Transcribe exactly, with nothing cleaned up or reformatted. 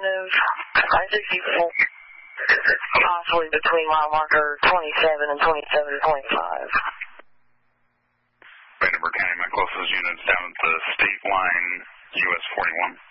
affirmative. I sixty-four, possibly between mile marker twenty-seven and twenty-seven point five. Vandenberg County, my closest unit's down at the state line, U S forty-one.